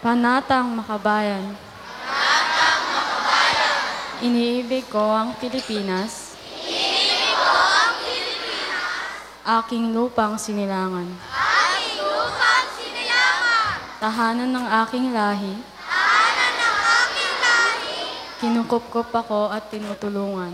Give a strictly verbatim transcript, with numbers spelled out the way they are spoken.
Panatang Makabayan. Panatang Makabayan. Iniibig ko ang Pilipinas. Iniibig ko ang Pilipinas. Aking lupang sinilangan. Aking lupang sinilangan. Tahanan ng aking lahi. Tahanan ng aking lahi. Kinukupkup ako at tinutulungan.